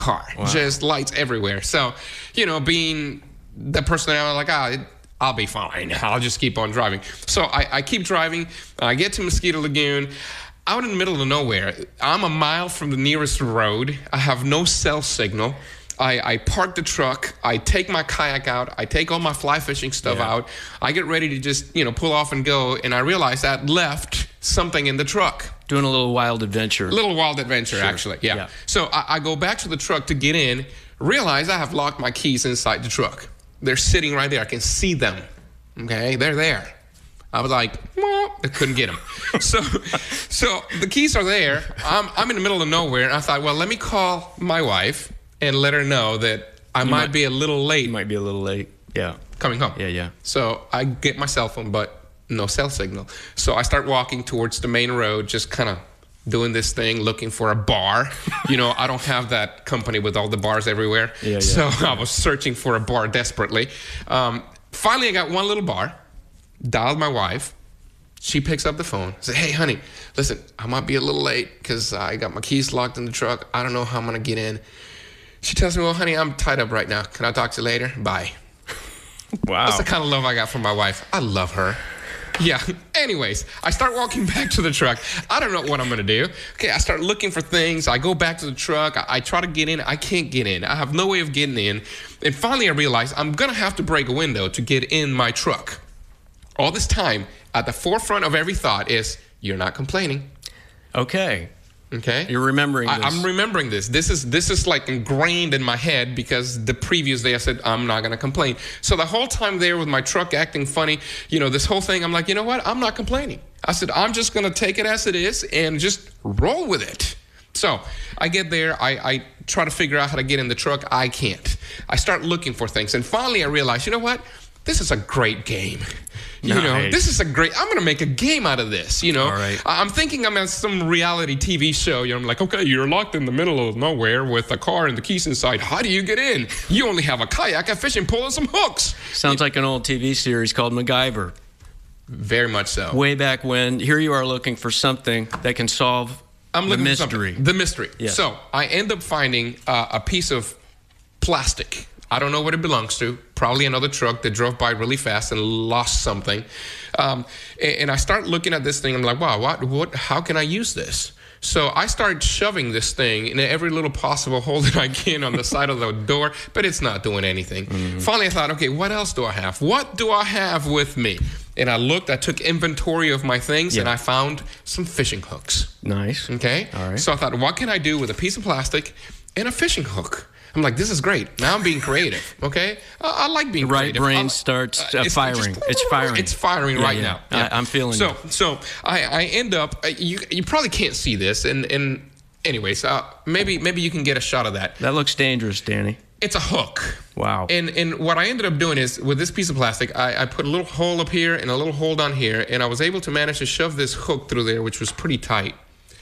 car. Wow. Just lights everywhere. So, being the person that I'm like, I'll be fine. I'll just keep on driving. So I keep driving. I get to Mosquito Lagoon. Out in the middle of nowhere. I'm a mile from the nearest road. I have no cell signal. I park the truck. I take my kayak out. I take all my fly fishing stuff out. I get ready to just, pull off and go. And I realize I left something in the truck. Doing a little wild adventure. A little wild adventure, actually. Yeah. So I go back to the truck to get in. Realize I have locked my keys inside the truck. They're sitting right there. I can see them. Okay, they're there. I was like, well, I couldn't get them. So the keys are there. I'm in the middle of nowhere, and I thought, well, let me call my wife and let her know that I might be a little late. You might be a little late. Yeah. Coming home. Yeah. So I get my cell phone, but no cell signal. So I start walking towards the main road, just kind of doing this thing, looking for a bar. I don't have that company with all the bars everywhere. So I was searching for a bar desperately. Finally, I got one little bar. Dialed my wife. She picks up the phone. I said, hey, honey, listen, I might be a little late because I got my keys locked in the truck. I don't know how I'm going to get in. She tells me, well, honey, I'm tied up right now. Can I talk to you later? Bye. Wow. That's the kind of love I got from my wife. I love her. Yeah. Anyways, I start walking back to the truck. I don't know what I'm going to do. Okay, I start looking for things. I go back to the truck. I try to get in. I can't get in. I have no way of getting in. And finally, I realize I'm going to have to break a window to get in my truck. All this time, at the forefront of every thought is, you're not complaining. Okay. You're remembering this. I'm remembering this. This is like ingrained in my head because the previous day I said, I'm not going to complain. So the whole time there with my truck acting funny, this whole thing, I'm like, you know what? I'm not complaining. I said, I'm just going to take it as it is and just roll with it. So I get there. I try to figure out how to get in the truck. I can't. I start looking for things. And finally I realize, you know what? This is a great game. This is I'm going to make a game out of this, All right. I'm thinking I'm at some reality TV show. I'm like, okay, you're locked in the middle of nowhere with a car and the keys inside. How do you get in? You only have a kayak, a fishing pole, and some hooks. Sounds like an old TV series called MacGyver. Very much so. Way back when. Here you are looking for something that can solve the mystery. The mystery. Yes. So I end up finding a piece of plastic. I don't know what it belongs to. Probably another truck that drove by really fast and lost something. And I start looking at this thing. I'm like, wow, what? How can I use this? So I start shoving this thing in every little possible hole that I can on the side of the door, but it's not doing anything. Mm-hmm. Finally, I thought, okay, what else do I have? What do I have with me? And I took inventory of my things, and I found some fishing hooks. Nice. Okay? All right. So I thought, what can I do with a piece of plastic and a fishing hook? I'm like, this is great. Now I'm being creative, okay? I like being creative. Right brain starts firing. It's firing. It's firing right now. Yeah. I'm feeling it. So I end up, you probably can't see this, and anyways, maybe you can get a shot of that. That looks dangerous, Danny. It's a hook. Wow. And what I ended up doing is, with this piece of plastic, I put a little hole up here and a little hole down here, and I was able to manage to shove this hook through there, which was pretty tight.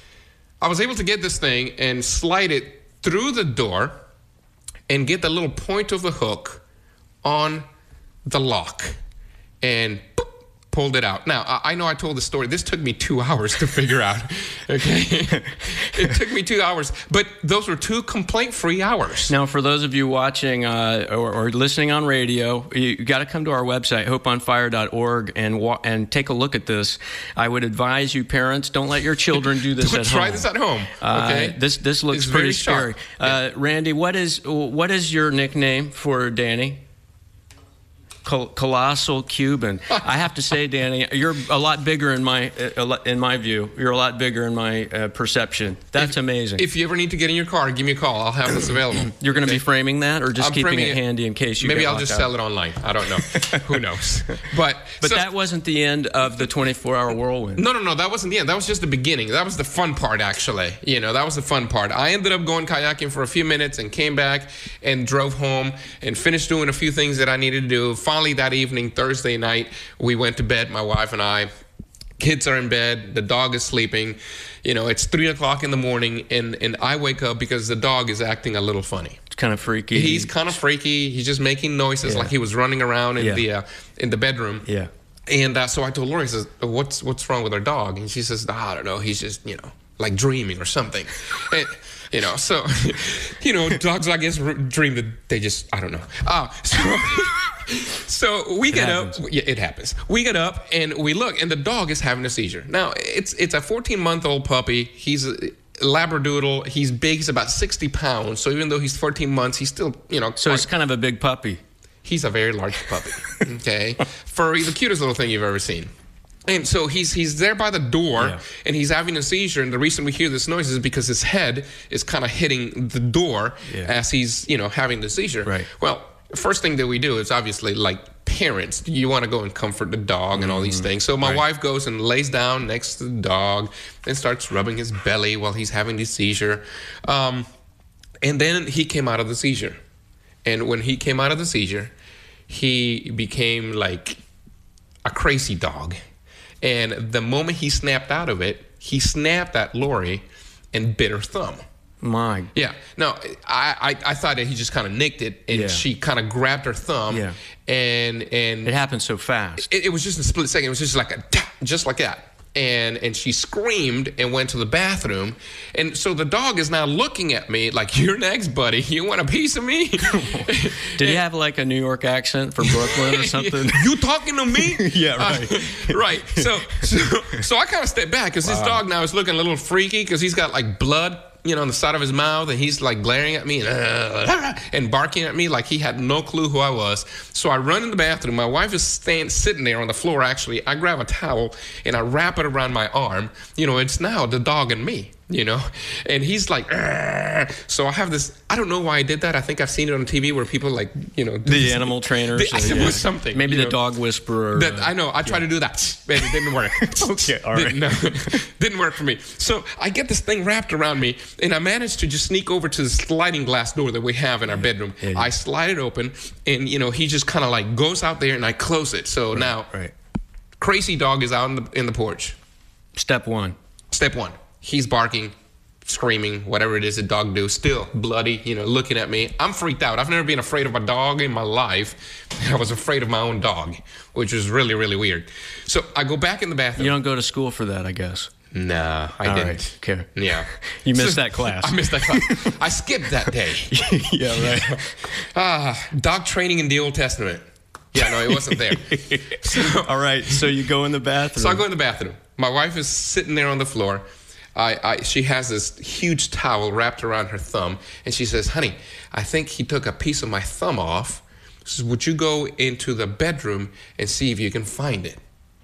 I was able to get this thing and slide it through the door and get the little point of the hook on the lock and boop, pulled it out. Now, I know I told the story. This took me 2 hours to figure out, okay? It took me 2 hours, but those were 2 complaint-free hours. Now, for those of you watching or listening on radio, you got to come to our website, hopeonfire.org, and take a look at this. I would advise you, parents, don't let your children do this at home. Try this at home, okay? This looks pretty scary. Randy, what is your nickname for Danny? Colossal Cuban. I have to say, Danny, you're a lot bigger in my view. You're a lot bigger in my perception. That's amazing. If you ever need to get in your car, give me a call. I'll have this available. You're going to be framing that, or just keeping it handy in case you maybe get I'll just sell it online. I don't know. Who knows? But that wasn't the end of the 24-hour whirlwind. No. That wasn't the end. That was just the beginning. That was the fun part, actually. That was the fun part. I ended up going kayaking for a few minutes and came back and drove home and finished doing a few things that I needed to do. Finally, that evening, Thursday night, we went to bed, my wife and I. Kids are in bed. The dog is sleeping. It's 3 o'clock in the morning, and I wake up because the dog is acting a little funny. It's kind of freaky. He's kind of freaky. He's just making noises like he was running around in the bedroom. Yeah. And so I told Lori, I says, what's wrong with our dog? And she says, I don't know. He's just, like dreaming or something. You know, so, dogs, I guess, dream that they just, I don't know. So we get up. Yeah, it happens. We get up and we look, and the dog is having a seizure. Now, it's a 14-month-old puppy. He's a Labradoodle. He's big. He's about 60 pounds. So even though he's 14 months, he's still, So it's kind of a big puppy. He's a very large puppy. Okay, furry, the cutest little thing you've ever seen. And so he's there by the door, and he's having a seizure. And the reason we hear this noise is because his head is kind of hitting the door as he's, having the seizure. Right. Well, the first thing that we do is obviously, like parents, you want to go and comfort the dog and all these things. So my wife goes and lays down next to the dog and starts rubbing his belly while he's having the seizure. And then he came out of the seizure. And when he came out of the seizure, he became like a crazy dog. And the moment he snapped out of it, he snapped at Lori and bit her thumb. My. Yeah. No, I thought that he just kind of nicked it, and she kind of grabbed her thumb. Yeah. And it happened so fast. It was just a split second. It was just like a tap, just like that. And she screamed and went to the bathroom. And so the dog is now looking at me like, "You're next, buddy. You want a piece of me?" Did he have like a New York accent from Brooklyn or something? You talking to me? Yeah, right. Right. So I kind of stepped back because this dog now is looking a little freaky because he's got like blood, on the side of his mouth, and he's like glaring at me and barking at me like he had no clue who I was. So I run in the bathroom. My wife is sitting there on the floor, actually. I grab a towel and I wrap it around my arm. It's now the dog and me. And he's like, "Argh." So I have this, I don't know why I did that. I think I've seen it on TV where people like, the animal trainers. It was something. Maybe the dog whisperer. I know. I tried to do that. It didn't work. Okay, all right. Didn't work for me. So I get this thing wrapped around me, and I managed to just sneak over to the sliding glass door that we have in our bedroom. Yeah. I slide it open, and, he just kind of like goes out there, and I close it. So now, crazy dog is out in the porch. Step one. He's barking, screaming, whatever it is a dog do, still bloody, looking at me. I'm freaked out. I've never been afraid of a dog in my life. I was afraid of my own dog, which was really, really weird. So I go back in the bathroom. You don't go to school for that, I guess. Nah, I didn't. Right. Okay. Yeah. You missed that class. I missed that class. I skipped that day. Yeah, right. Dog training in the Old Testament. Yeah, no, it wasn't there. All right, so you go in the bathroom. So I go in the bathroom. My wife is sitting there on the floor. She has this huge towel wrapped around her thumb, and she says, "Honey, I think he took a piece of my thumb off. She says, would you go into the bedroom and see if you can find it?"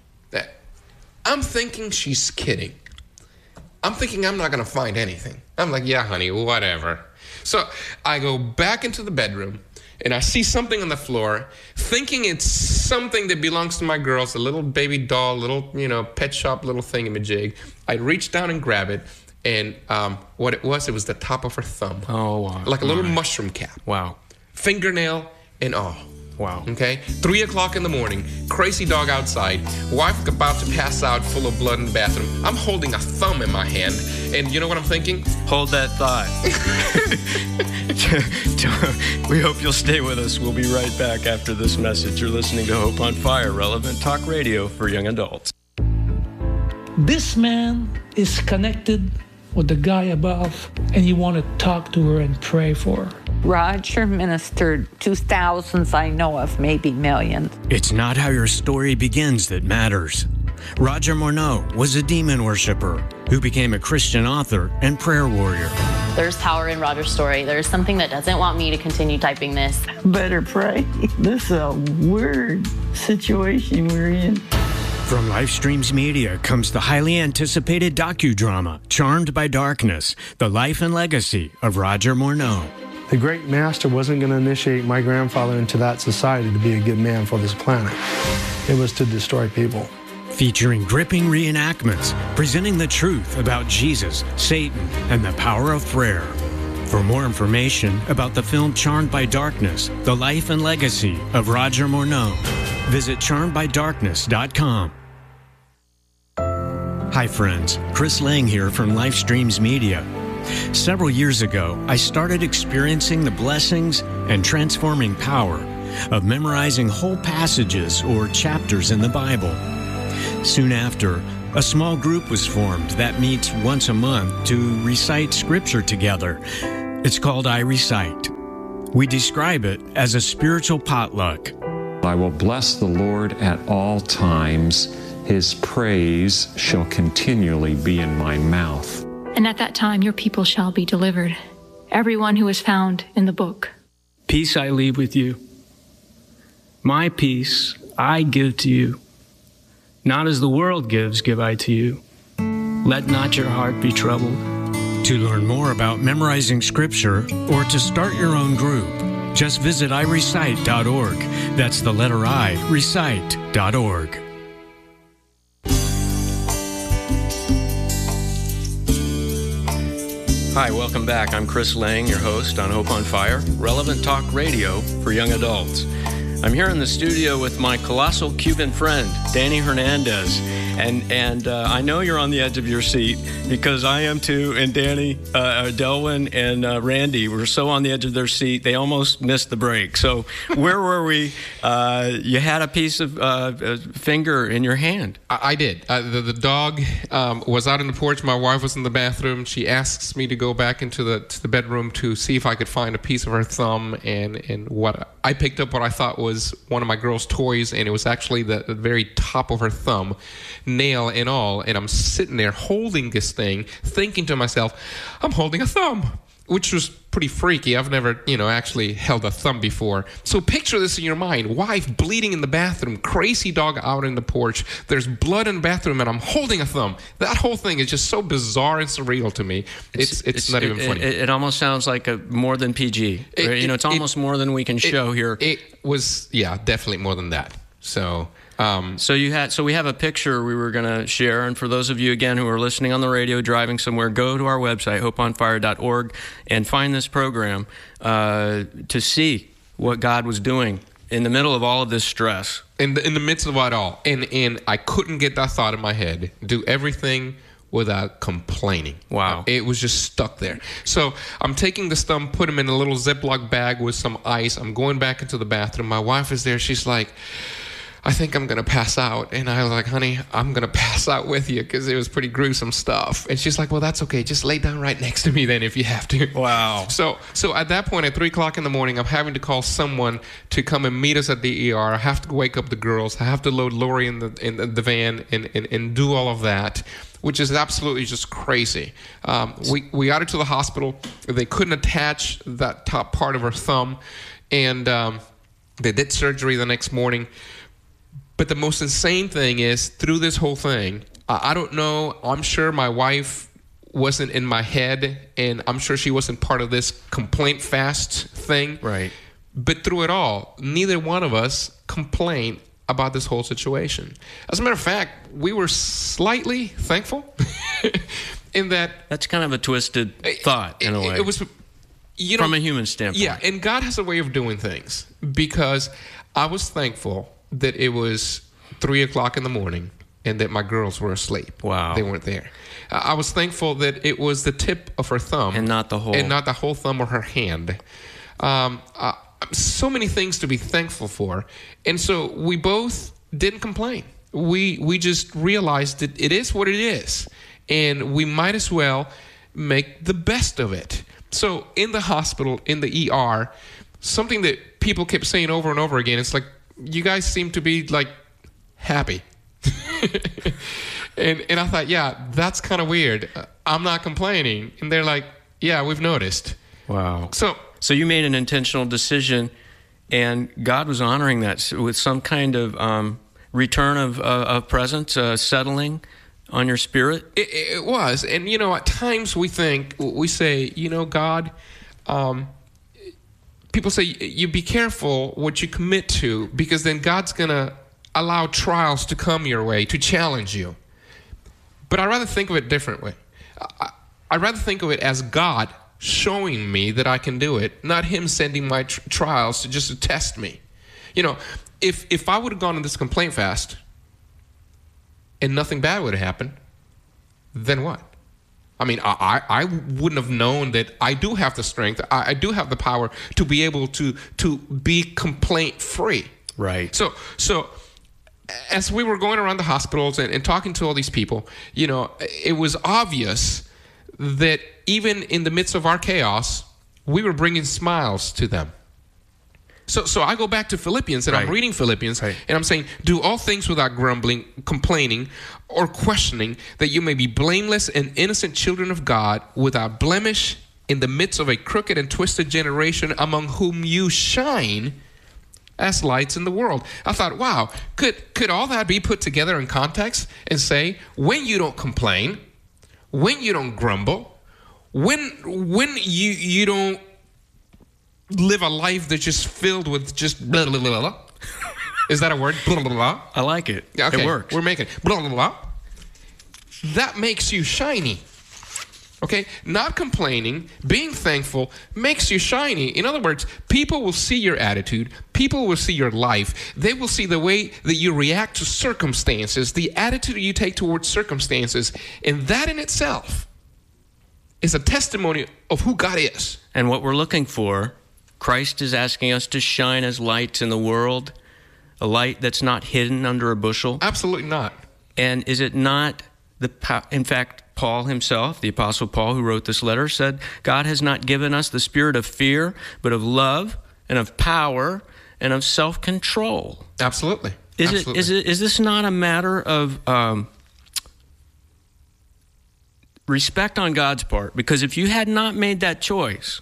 I'm thinking she's kidding. I'm thinking I'm not going to find anything. I'm like, "Yeah, honey, whatever." So I go back into the bedroom, and I see something on the floor, thinking it's something that belongs to my girls, a little baby doll, little, pet shop little thingamajig. I reach down and grab it, and what it was the top of her thumb. Oh, wow. Like a little mushroom cap. Wow. Fingernail and all. Wow. Okay? 3 o'clock in the morning, crazy dog outside, wife about to pass out full of blood in the bathroom. I'm holding a thumb in my hand, and you know what I'm thinking? Hold that thought. We hope you'll stay with us. We'll be right back after this message. You're listening to Hope on Fire, relevant talk radio for young adults. This man is connected with the guy above, and you want to talk to her and pray for her. Roger ministered to thousands I know of, maybe millions. It's not how your story begins that matters. Roger Morneau was a demon worshiper who became a Christian author and prayer warrior. There's power in Roger's story. There's something that doesn't want me to continue typing this. Better pray. This is a weird situation we're in. From Lifestreams Media comes the highly anticipated docudrama, Charmed by Darkness, the life and legacy of Roger Morneau. The great master wasn't going to initiate my grandfather into that society to be a good man for this planet. It was to destroy people. Featuring gripping reenactments, presenting the truth about Jesus, Satan, and the power of prayer. For more information about the film Charmed by Darkness, the life and legacy of Roger Morneau, visit charmedbydarkness.com. Hi friends, Chris Lang here from Lifestreams Media. Several years ago, I started experiencing the blessings and transforming power of memorizing whole passages or chapters in the Bible. Soon after, a small group was formed that meets once a month to recite Scripture together. It's called I Recite. We describe it as a spiritual potluck. I will bless the Lord at all times. His praise shall continually be in my mouth. And at that time your people shall be delivered, everyone who is found in the book. Peace I leave with you. My peace I give to you. Not as the world gives, give I to you. Let not your heart be troubled. To learn more about memorizing Scripture or to start your own group, just visit irecite.org. That's the letter I, recite.org. Hi, welcome back. I'm Chris Lang, your host on Hope on Fire, relevant talk radio for young adults. I'm here in the studio with my colossal Cuban friend, Danny Hernandez. And I know you're on the edge of your seat because I am too. And Danny, Delwyn, and Randy were so on the edge of their seat, they almost missed the break. So where were we? You had a piece of finger in your hand. I did. The dog was out on the porch. My wife was in the bathroom. She asks me to go back into the bedroom to see if I could find a piece of her thumb. And what I picked up what I thought was one of my girl's toys, and it was actually the very top of her thumb, nail and all. And I'm sitting there holding this thing, thinking to myself, I'm holding a thumb, which was pretty freaky. I've never, actually held a thumb before. So picture this in your mind. Wife bleeding in the bathroom, crazy dog out in the porch. There's blood in the bathroom, and I'm holding a thumb. That whole thing is just so bizarre and surreal to me. It's not even funny. It almost sounds like a more than PG. It's almost more than we can show here. It was, definitely more than that. So... So we have a picture we were going to share, and for those of you again who are listening on the radio, driving somewhere, go to our website hopeonfire.org and find this program to see what God was doing in the middle of all of this stress. In the midst of it all, and I couldn't get that thought in my head. Do everything without complaining. Wow. It was just stuck there. So I'm taking this thumb, put him in a little Ziploc bag with some ice. I'm going back into the bathroom. My wife is there. She's like, I think I'm going to pass out. And I was like, honey, I'm going to pass out with you because it was pretty gruesome stuff. And she's like, well, that's okay. Just lay down right next to me then if you have to. Wow. So at that point, at 3 o'clock in the morning, I'm having to call someone to come and meet us at the ER. I have to wake up the girls. I have to load Lori in the van and do all of that, which is absolutely just crazy. We got her to the hospital. They couldn't attach that top part of her thumb. And they did surgery the next morning. But the most insane thing is, through this whole thing, I don't know, I'm sure my wife wasn't in my head, and I'm sure she wasn't part of this complaint fast thing. Right. But through it all, neither one of us complained about this whole situation. As a matter of fact, we were slightly thankful in that... That's kind of a twisted thought, in a way. It was... From a human standpoint. Yeah, and God has a way of doing things, because I was thankful that it was 3 o'clock in the morning and that my girls were asleep. Wow. They weren't there. I was thankful that it was the tip of her thumb. And not the whole. And not the whole thumb or her hand. So many things to be thankful for. And so we both didn't complain. We just realized that it is what it is. And we might as well make the best of it. So in the hospital, in the ER, something that people kept saying over and over again, it's like, you guys seem to be like happy. and I thought, yeah, that's kind of weird. I'm not complaining. And they're like, yeah, we've noticed. Wow. So you made an intentional decision, and God was honoring that with some kind of return of presence, settling on your spirit? It was. And, at times we say, God, people say, you be careful what you commit to, because then God's going to allow trials to come your way to challenge you. But I'd rather think of it differently. I'd rather think of it as God showing me that I can do it, not him sending my trials just to test me. If I would have gone on this complaint fast and nothing bad would have happened, then what? I mean, I wouldn't have known that I do have the strength, I do have the power to be able to be complaint free. Right. So as we were going around the hospitals and talking to all these people, you know, it was obvious that even in the midst of our chaos, we were bringing smiles to them. So I go back to Philippians, and I'm reading Philippians, and I'm saying, do all things without grumbling, complaining, or questioning, that you may be blameless and innocent children of God, without blemish, in the midst of a crooked and twisted generation, among whom you shine as lights in the world. I thought, wow, could all that be put together in context and say, when you don't complain, when you don't grumble, when you don't live a life that's just filled with just blah, blah, blah, blah. Is that a word? Blah, blah, blah. I like it. Okay, it works. We're making it. Blah, blah, blah. That makes you shiny. Okay? Not complaining, being thankful makes you shiny. In other words, people will see your attitude. People will see your life. They will see the way that you react to circumstances, the attitude you take towards circumstances. And that in itself is a testimony of who God is. And what we're looking for, Christ is asking us to shine as lights in the world, a light that's not hidden under a bushel. Absolutely not. And is it not in fact, Paul himself, the Apostle Paul who wrote this letter, said, God has not given us the spirit of fear, but of love and of power and of self-control. Absolutely. Is this not a matter of respect on God's part? Because if you had not made that choice,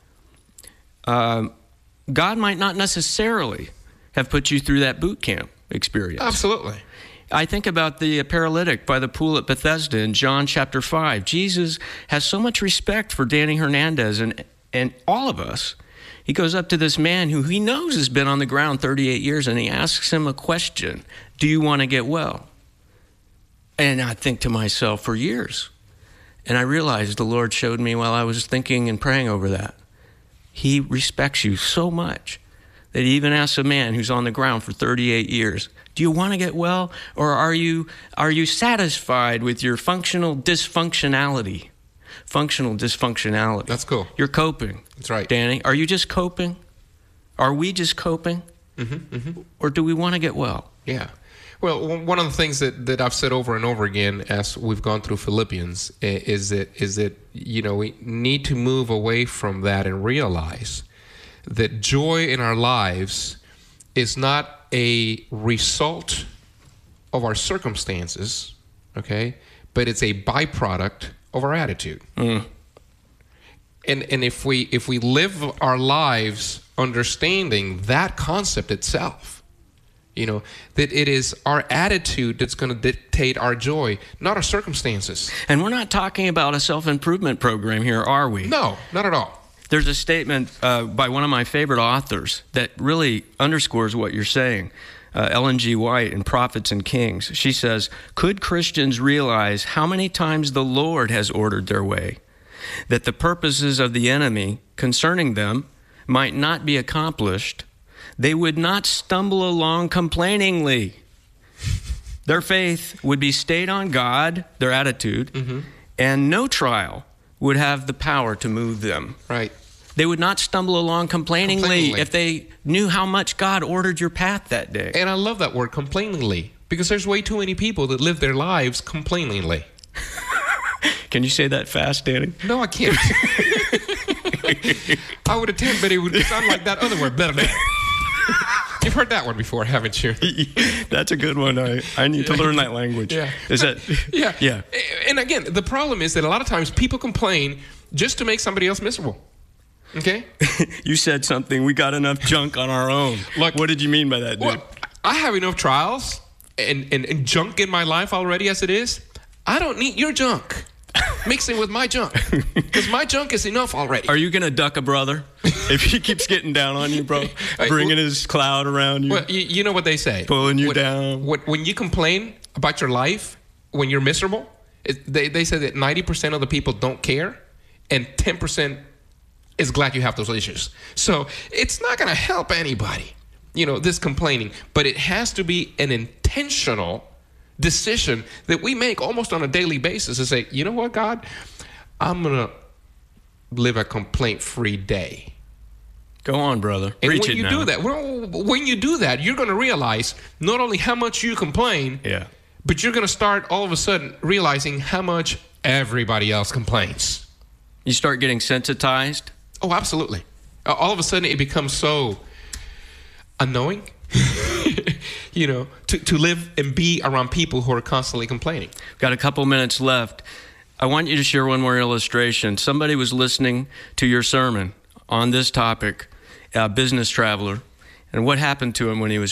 God might not necessarily have put you through that boot camp experience. Absolutely. I think about the paralytic by the pool at Bethesda in John chapter 5. Jesus has so much respect for Danny Hernandez and all of us. He goes up to this man who he knows has been on the ground 38 years, and he asks him a question. Do you want to get well? And I think to myself, for years. And I realized the Lord showed me while I was thinking and praying over that. He respects you so much that he even asks a man who's on the ground for 38 years, do you want to get well, or are you satisfied with your functional dysfunctionality? Functional dysfunctionality. That's cool. You're coping. That's right. Danny, are you just coping? Are we just coping? Or do we want to get well? Yeah. Well, one of the things that I've said over and over again as we've gone through Philippians is that you know, we need to move away from that and realize that joy in our lives is not a result of our circumstances, okay? But it's a byproduct of our attitude. And if we live our lives understanding that concept itself, you know, that it is our attitude that's going to dictate our joy, not our circumstances. And we're not talking about a self-improvement program here, are we? No, not at all. There's a statement by one of my favorite authors that really underscores what you're saying, Ellen G. White in Prophets and Kings. She says, could Christians realize how many times the Lord has ordered their way, that the purposes of the enemy concerning them might not be accomplished, they would not stumble along complainingly. Their faith would be stayed on God, their attitude, and no trial would have the power to move them. Right. They would not stumble along complainingly if they knew how much God ordered your path that day. And I love that word, complainingly, because there's way too many people that live their lives complainingly. Can you say that fast, Danny? No, I can't. I would attempt, but it would sound like that other word. Better. You've heard that one before, haven't you? That's a good one. I need to learn that language. Yeah. Is that? Yeah. Yeah. And again, the problem is that a lot of times people complain just to make somebody else miserable. Okay? You said something. We got enough junk on our own. Look, what did you mean by that, dude? Well, I have enough trials and junk in my life already as it is. I don't need your junk mixing with my junk, because my junk is enough already. Are you going to duck a brother if he keeps getting down on you, bro? Bringing his cloud around you? Well, you know what they say. Pulling you down. When you complain about your life, when you're miserable, they say that 90% of the people don't care, and 10% is glad you have those issues. So it's not going to help anybody, you know, this complaining. But it has to be an intentional decision that we make almost on a daily basis to say, you know what, God, I'm going to live a complaint-free day. Go on, brother. And Preach when it you now. do that, when you do that, you're going to realize not only how much you complain, but you're going to start all of a sudden realizing how much everybody else complains. You start getting sensitized? Oh, absolutely. All of a sudden it becomes so annoying, to live and be around people who are constantly complaining. Got a couple minutes left. I want you to share one more illustration. Somebody was listening to your sermon on this topic, a business traveler, and what happened to him when he was